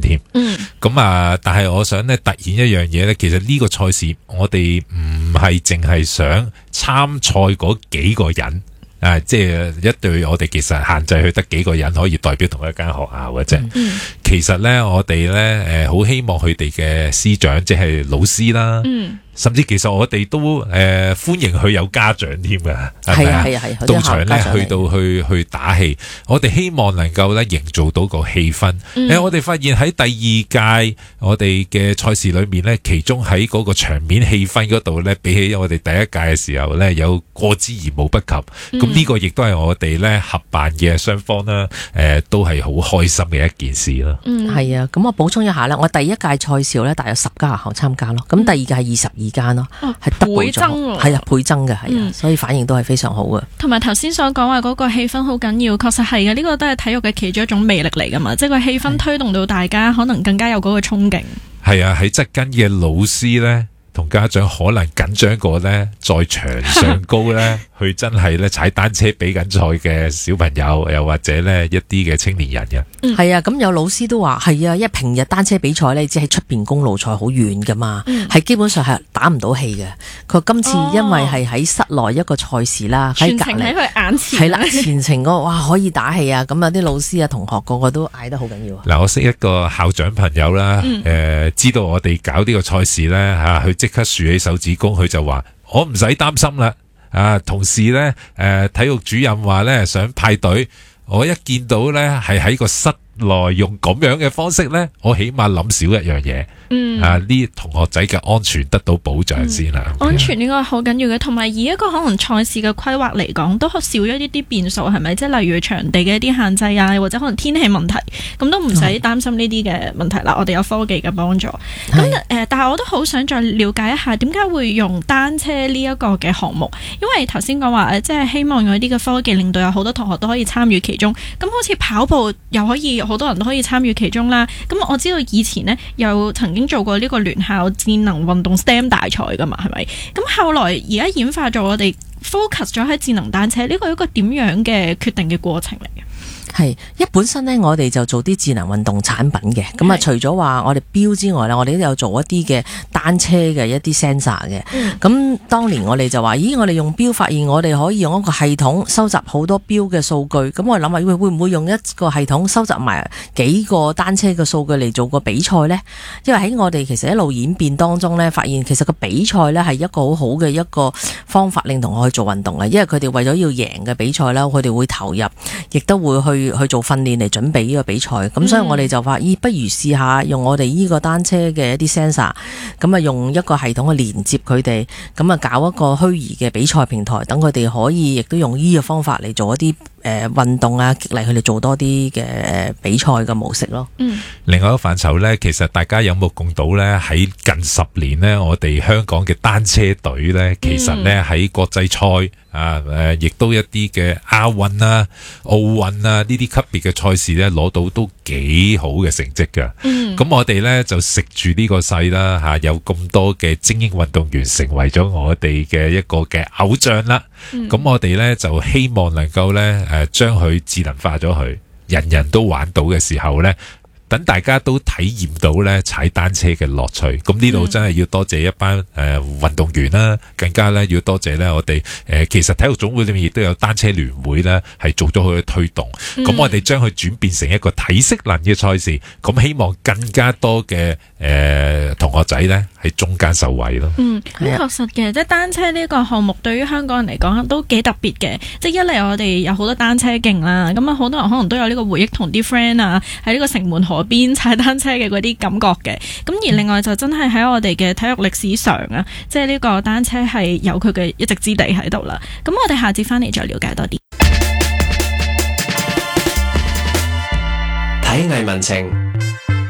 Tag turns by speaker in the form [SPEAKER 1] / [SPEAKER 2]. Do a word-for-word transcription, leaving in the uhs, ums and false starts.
[SPEAKER 1] 添。
[SPEAKER 2] 嗯，
[SPEAKER 1] 咁啊，但係我想咧突顯一樣嘢咧，其實呢個賽事我哋唔係淨係想參賽嗰幾個人。啊，即係一隊我哋其實限制佢得幾個人可以代表同一間學校嘅啫。
[SPEAKER 2] 嗯、
[SPEAKER 1] 其實咧，我哋咧誒好希望佢哋嘅師長即係老師啦。嗯，甚至其實我哋都誒、呃、歡迎佢有家長添㗎，係咪啊？係啊係啊，到場咧去到去去打氣，我哋希望能夠咧營造到個氣氛。誒、嗯呃，我哋發現喺第二屆我哋嘅賽事裏面咧，其中喺嗰個場面氣氛嗰度咧，比起我哋第一屆嘅時候咧，有過之而無不及。咁呢、嗯、個亦都係我哋咧合辦嘅雙方啦，誒、呃、都係好開心嘅一件事啦。
[SPEAKER 3] 嗯，係啊，咁我補充一下啦，我第一屆賽事咧，大約十家學校參加咯，咁第二屆係二十二間咯，係倍增喎，係啊，倍增嘅，係啊，嗯、所以反應都係非常好嘅。
[SPEAKER 2] 同埋頭先所講話嗰個氣氛好緊要，確實係嘅，呢、這個都係體育嘅其中一種魅力嚟噶嘛，即係個氣氛推動到大家可能更加有嗰個衝勁。
[SPEAKER 1] 係啊，喺側跟嘅老師咧，同家長可能緊張過咧，在場上高咧。佢真係咧踩單車比緊賽嘅小朋友，又或者咧一啲嘅青年人嘅。
[SPEAKER 3] 嗯，係啊，咁有老師都話係啊，因為平日單車比賽咧，只係出邊公路賽好遠噶嘛，係、嗯、基本上係打唔到氣嘅。佢今次因為係喺室內一個賽事啦，喺隔離喺佢眼前，係啦，前程嗰個哇可以打氣啊！咁有啲老師啊同學個個都嗌得好緊要。
[SPEAKER 1] 嗱，我識一個校長朋友啦，誒、嗯呃、知道我哋搞呢個賽事咧嚇，佢即刻豎起手指公，佢就話：我唔使擔心啦。啊，同時咧，誒、呃，體育主任話咧想派隊，我一見到咧係喺個室內用咁樣嘅方式咧，我起碼諗少一樣嘢。嗯，啊，呢同學仔嘅安全得到保障先啦。
[SPEAKER 2] 嗯、安全應該好緊要嘅，同埋以一個可能賽事嘅規劃嚟講，都少咗一啲變數，係咪？即係例如場地嘅一啲限制啊，或者可能天氣問題，咁都唔使擔心呢啲嘅問題啦。我哋有科技嘅幫助。咁誒、呃，但係我都好想再了解一下，點解會用單車呢一個嘅項目？因為頭先講話誒，即係希望有啲嘅科技，令到有好多同學都可以參與其中。咁好似跑步又可以，好多人都可以參與其中啦。咁我知道以前呢，有曾經做過呢個聯校智能運動 S T E M 大賽噶嘛，係咪？咁後來而家演化咗，我哋 focus 咗喺智能單車，呢個係一個點樣嘅決定嘅過程嚟嘅？
[SPEAKER 3] 係，一本身咧，我哋就做啲智能運動產品嘅，咁啊，除咗話我哋錶之外咧，我哋都有做一啲嘅單車嘅一啲 sensor 嘅。咁、嗯、當年我哋就話，咦，我哋用錶發現我哋可以用一個系統收集好多錶嘅數據，咁我哋諗下，會會唔會用一個系統收集埋幾個單車嘅數據嚟做個比賽呢？因為喺我哋其實一路演變當中咧，發現其實個比賽咧係一個好好嘅一個方法，令同學去做運動嘅，因為佢哋為咗要贏嘅比賽啦，佢哋會投入，亦都會去。去做訓練嚟準備呢個比賽，咁、嗯、所以我哋就話，咦，不如試下用我哋呢個單車嘅一啲 sensor， 咁啊用一個系統去連接佢哋，咁啊搞一個虛擬嘅比賽平台，等佢哋可以亦都用呢個方法嚟做一啲誒運動啊，激勵佢哋做多啲嘅比賽嘅模式咯。嗯，
[SPEAKER 1] 另外一個範疇呢，其實大家有目共睹呢，喺近十年呢，我哋香港嘅單車隊呢，其實呢喺國際賽啊誒，亦都一啲嘅亞運啊、奧運啊呢啲級別嘅賽事呢，攞到都幾好嘅成績噶。嗯，咁我哋呢就食住呢個勢啦吓，有咁多嘅精英運動員成為咗我哋嘅一個嘅偶像啦。咁、嗯、我哋呢就希望能夠呢誒將佢智能化咗佢，人人都玩到嘅時候呢，等大家都體驗到咧踩單車嘅樂趣，咁呢度真係要多謝一班誒、呃、運動員啦，更加咧要多謝咧我哋誒、呃、其實體育總會裏面亦都有單車聯會咧，係做咗佢嘅推動，咁、嗯、我哋將佢轉變成一個體適能嘅賽事，咁希望更加多嘅誒、呃、同學仔咧喺中間受惠咯。
[SPEAKER 2] 嗯，咁確實嘅，即係單車呢個項目對於香港人嚟講都幾特別嘅，即係一嚟我哋有好多單車徑啦，咁啊好多人可能都有呢個回憶同啲 friend 啊喺呢個城門河邊踩單車嘅嗰啲感覺嘅，咁而另外就真係喺我哋嘅體育歷史上啊，即係呢個單車係有佢嘅一席之地喺度啦。咁我哋下節翻嚟再了解多啲。
[SPEAKER 4] 體藝文情